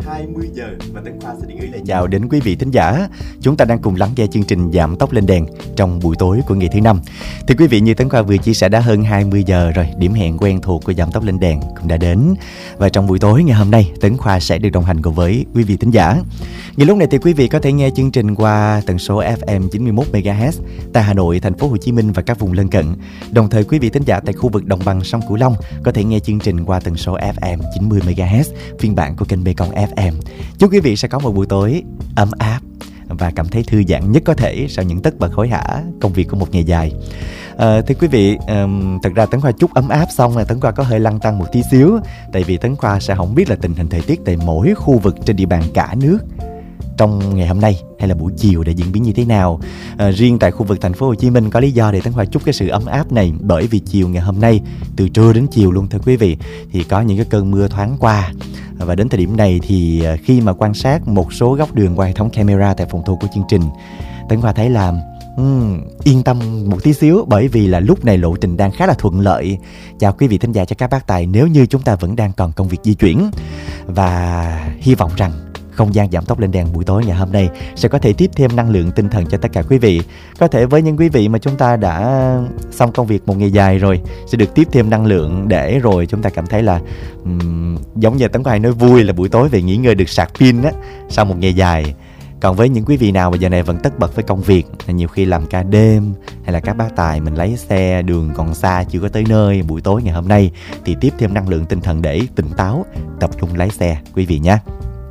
20 giờ và Tấn Khoa sẽ gửi lời chào đến quý vị thính giả. Chúng ta đang cùng lắng nghe chương trình Giảm Tốc Lên Đèn trong buổi tối của ngày thứ năm. Thì quý vị, như Tấn Khoa vừa chia sẻ, đã hơn 20 giờ rồi, điểm hẹn quen thuộc của Giảm Tốc Lên Đèn cũng đã đến. Và trong buổi tối ngày hôm nay, Tấn Khoa sẽ được đồng hành cùng với quý vị thính giả. Ngay lúc này thì quý vị có thể nghe chương trình qua tần số FM 91 MHz tại Hà Nội, thành phố Hồ Chí Minh và các vùng lân cận. Đồng thời quý vị thính giả tại khu vực đồng bằng sông Cửu Long có thể nghe chương trình qua tần số FM 90 MHz, phiên bản của kênh Mekong FM. Chúc quý vị sẽ có một buổi tối ấm áp và cảm thấy thư giãn nhất có thể sau những tất bật hối hả công việc của một ngày dài. Thưa quý vị, thật ra Tấn Khoa chúc ấm áp xong là Tấn Khoa có hơi lăn tăn một tí xíu, tại vì Tấn Khoa sẽ không biết là tình hình thời tiết tại mỗi khu vực trên địa bàn cả nước trong ngày hôm nay hay là buổi chiều để diễn biến như thế nào. Riêng tại khu vực thành phố Hồ Chí Minh có lý do để Tấn Khoa chúc cái sự ấm áp này, bởi vì chiều ngày hôm nay, từ trưa đến chiều luôn thưa quý vị, thì có những cái cơn mưa thoáng qua. Và đến thời điểm này thì khi mà quan sát một số góc đường qua hệ thống camera tại phòng thu của chương trình, Tấn Khoa thấy là yên tâm một tí xíu, bởi vì là lúc này lộ trình đang khá là thuận lợi. Chào quý vị thính giả, cho các bác tài, nếu như chúng ta vẫn đang còn công việc di chuyển, và hy vọng rằng không gian Giảm Tốc Lên Đèn buổi tối ngày hôm nay sẽ có thể tiếp thêm năng lượng tinh thần cho tất cả quý vị. Có thể với những quý vị mà chúng ta đã xong công việc một ngày dài rồi, sẽ được tiếp thêm năng lượng để rồi chúng ta cảm thấy là giống như Tấn Khoa nói vui là buổi tối về nghỉ ngơi được sạc pin á, sau một ngày dài. Còn với những quý vị nào mà giờ này vẫn tất bật với công việc, nhiều khi làm ca đêm, hay là các bác tài mình lấy xe đường còn xa chưa có tới nơi, buổi tối ngày hôm nay thì tiếp thêm năng lượng tinh thần để tỉnh táo tập trung lái xe quý vị nhé.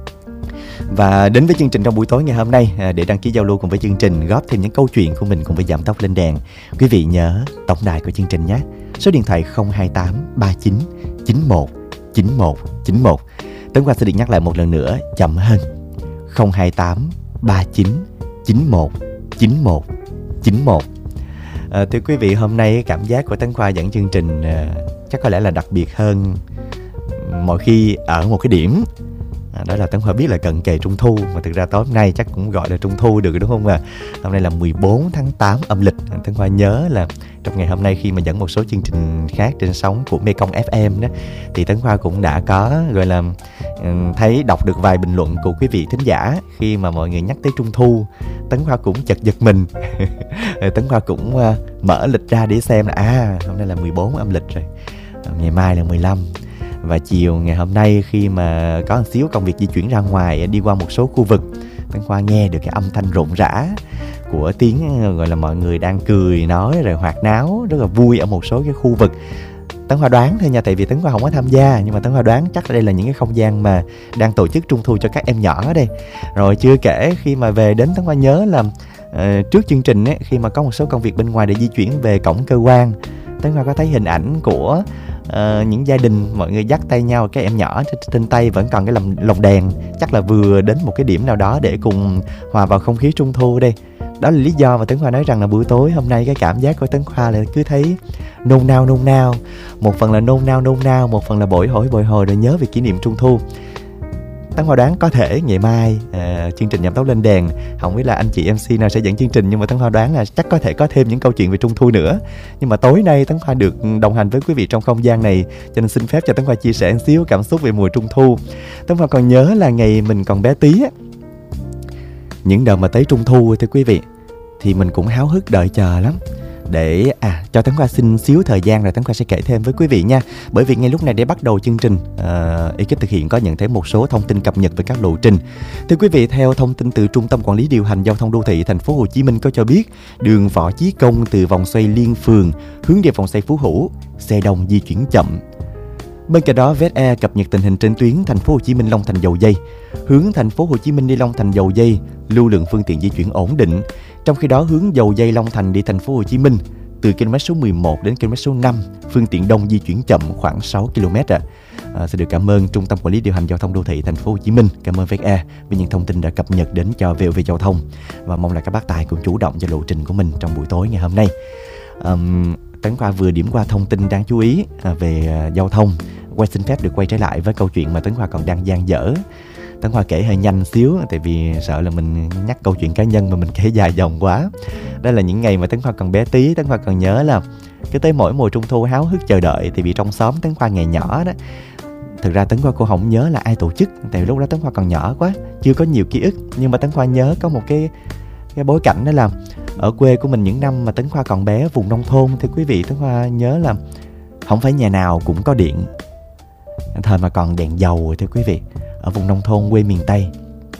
Và đến với chương trình trong buổi tối ngày hôm nay, để đăng ký giao lưu cùng với chương trình, góp thêm những câu chuyện của mình cùng với Giảm Tốc Lên Đèn, quý vị nhớ tổng đài của chương trình nhé. Số điện thoại 028 39 91 91 91. Tấn Khoa sẽ được nhắc lại một lần nữa chậm hơn: 028 39 91 91 91. Thưa quý vị, hôm nay cảm giác của Tấn Khoa dẫn chương trình chắc có lẽ là đặc biệt hơn mọi khi ở một cái điểm. Đó là Tấn Khoa biết là cận kề Trung Thu, mà thực ra tối hôm nay chắc cũng gọi là Trung Thu được đúng không ạ? Hôm nay là 14 tháng 8 âm lịch. Tấn Khoa nhớ là trong ngày hôm nay khi mà dẫn một số chương trình khác trên sóng của Mekong FM đó, thì Tấn Khoa cũng đã có gọi là thấy đọc được vài bình luận của quý vị thính giả khi mà mọi người nhắc tới Trung Thu. Tấn Khoa cũng chật giật mình. Tấn Khoa cũng mở lịch ra để xem là hôm nay là 14 âm lịch rồi, ngày mai là 15. Và chiều ngày hôm nay khi mà có một xíu công việc di chuyển ra ngoài, đi qua một số khu vực, Tấn Khoa nghe được cái âm thanh rộn rã của tiếng gọi là mọi người đang cười nói rồi hoạt náo rất là vui ở một số cái khu vực. Tấn Khoa đoán thôi nha, tại vì Tấn Khoa không có tham gia, nhưng mà Tấn Khoa đoán chắc là đây là những cái không gian mà đang tổ chức Trung Thu cho các em nhỏ ở đây. Rồi chưa kể khi mà về đến, Tấn Khoa nhớ là trước chương trình ấy, khi mà có một số công việc bên ngoài để di chuyển về cổng cơ quan, Tấn Khoa có thấy hình ảnh của những gia đình mọi người dắt tay nhau, các em nhỏ trên tay vẫn còn cái lồng đèn, chắc là vừa đến một cái điểm nào đó để cùng hòa vào không khí Trung Thu đây. Đó là lý do mà Tấn Khoa nói rằng là buổi tối hôm nay cái cảm giác của Tấn Khoa là cứ thấy nôn nao. Một phần là nôn nao, một phần là bồi hồi rồi nhớ về kỷ niệm Trung Thu. Tấn Khoa đoán có thể ngày mai chương trình Giảm Tốc Lên Đèn, không biết là anh chị MC nào sẽ dẫn chương trình, nhưng mà Tấn Khoa đoán là chắc có thể có thêm những câu chuyện về Trung Thu nữa. Nhưng mà tối nay Tấn Khoa được đồng hành với quý vị trong không gian này, cho nên xin phép cho Tấn Khoa chia sẻ một xíu cảm xúc về mùa Trung Thu. Tấn Khoa còn nhớ là ngày mình còn bé tí á, những đợt mà tới Trung Thu thưa quý vị, thì mình cũng háo hức đợi chờ lắm. Để cho Tấn Khoa xin xíu thời gian rồi Tấn Khoa sẽ kể thêm với quý vị nha. Bởi vì ngay lúc này để bắt đầu chương trình, ekip thực hiện có nhận thấy một số thông tin cập nhật về các lộ trình. Thưa quý vị, theo thông tin từ Trung tâm Quản lý Điều hành Giao thông Đô thị Thành phố Hồ Chí Minh có cho biết, đường Võ Chí Công từ vòng xoay Liên Phường hướng về vòng xoay Phú Hữu, xe đông di chuyển chậm. Bên cạnh đó, VSE cập nhật tình hình trên tuyến Thành phố Hồ Chí Minh Long Thành Dầu Giây, hướng Thành phố Hồ Chí Minh đi Long Thành Dầu Giây, lưu lượng phương tiện di chuyển ổn định. Trong khi đó, hướng Dầu Giây Long Thành đi Thành phố Hồ Chí Minh từ km số 11 đến km số 5, phương tiện đông di chuyển chậm khoảng 6 km Xin được cảm ơn Trung tâm Quản lý Điều hành Giao thông Đô thị Thành phố Hồ Chí Minh, cảm ơn VSE vì những thông tin đã cập nhật đến cho VOV Giao thông, và mong là các bác tài cũng chủ động cho lộ trình của mình trong buổi tối ngày hôm nay. Tấn Khoa vừa điểm qua thông tin đáng chú ý về giao thông, xin phép được quay trở lại với câu chuyện mà Tấn Khoa còn đang dang dở. Tấn Khoa kể hơi nhanh xíu, tại vì sợ là mình nhắc câu chuyện cá nhân mà mình kể dài dòng quá. Đó là những ngày mà Tấn Khoa còn bé tí. Tấn Khoa còn nhớ là cứ tới mỗi mùa Trung Thu háo hức chờ đợi, tại vì trong xóm Tấn Khoa ngày nhỏ đó, Thực ra Tấn Khoa cô không nhớ là ai tổ chức, tại vì lúc đó Tấn Khoa còn nhỏ quá, chưa có nhiều ký ức. Nhưng mà Tấn Khoa nhớ có một cái bối cảnh đó là ở quê của mình những năm mà Tấn Khoa còn bé, vùng nông thôn, thưa quý vị, Tấn Khoa nhớ là không phải nhà nào cũng có điện, thời mà còn đèn dầu, thưa quý vị, ở vùng nông thôn quê miền Tây.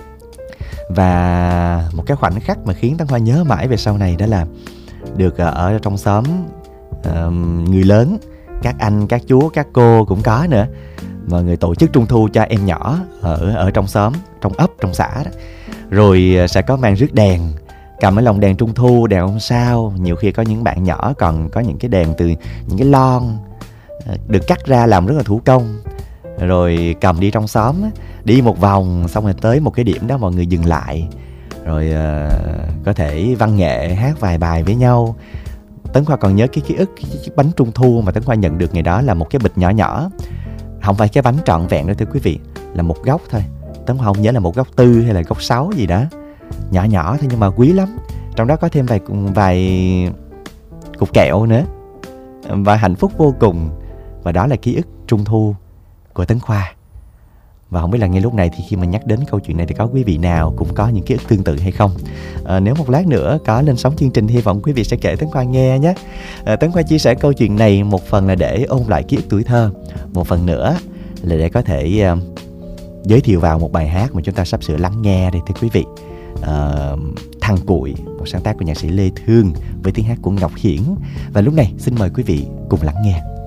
Và một cái khoảnh khắc mà khiến Tấn Khoa nhớ mãi về sau này đó là được ở trong xóm, người lớn, các anh, các chú, các cô cũng có nữa, mọi người tổ chức trung thu cho em nhỏ ở trong xóm, trong ấp, trong xã đó. Rồi sẽ có màn rước đèn, cầm cái lồng đèn trung thu, đèn ông sao. Nhiều khi có những bạn nhỏ còn có những cái đèn từ những cái lon được cắt ra làm rất là thủ công, rồi cầm đi trong xóm, đi một vòng xong rồi tới một cái điểm đó mọi người dừng lại, rồi có thể văn nghệ hát vài bài với nhau. Tấn Khoa còn nhớ cái ký ức, cái chiếc bánh trung thu mà Tấn Khoa nhận được ngày đó là một cái bịch nhỏ nhỏ, không phải cái bánh trọn vẹn đâu thưa quý vị, là một góc thôi. Tấn Khoa không nhớ là một góc 4 hay là góc 6 gì đó, nhỏ nhỏ thôi nhưng mà quý lắm. Trong đó có thêm vài cục kẹo nữa, và hạnh phúc vô cùng. Và đó là ký ức trung thu của Tấn Khoa. Và không biết là ngay lúc này thì khi mà nhắc đến câu chuyện này thì có quý vị nào cũng có những ký ức tương tự hay không? Nếu một lát nữa có lên sóng chương trình, hy vọng quý vị sẽ kể Tấn Khoa nghe nhé. Tấn Khoa chia sẻ câu chuyện này một phần là để ôn lại ký ức tuổi thơ, một phần nữa là để có thể giới thiệu vào một bài hát mà chúng ta sắp sửa lắng nghe đây thưa quý vị. Thằng Cuội, một sáng tác của nhạc sĩ Lê Thương với tiếng hát của Ngọc Hiển. Và lúc này xin mời quý vị cùng lắng nghe.